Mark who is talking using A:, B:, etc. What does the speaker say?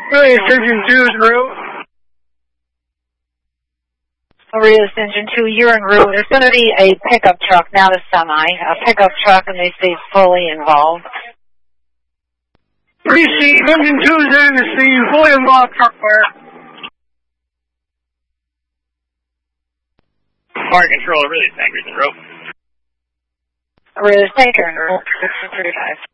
A: Radius Engine 2 is en route.
B: Radius Engine 2, you're en route. There's going to be a pickup truck, not a semi. A pickup truck, and they stay fully involved.
A: 3C, Engine 2 is in the scene, fully involved truck fire.
C: Fire control, Radius Tankers en route.
B: Radius Tanker en route, 635.